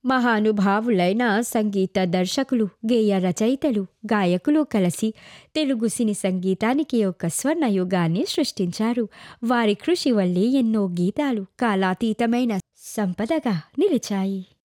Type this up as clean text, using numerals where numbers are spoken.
మహానుభావులైన సంగీత దర్శకులు, గేయ రచయితలు, గాయకులు కలిసి తెలుగు సినీ సంగీతానికి ఒక స్వర్ణయుగాన్ని సృష్టించారు. వారి కృషి వల్లే ఎన్నో గీతాలు కాలాతీతమైన సంపదగా నిలిచాయి.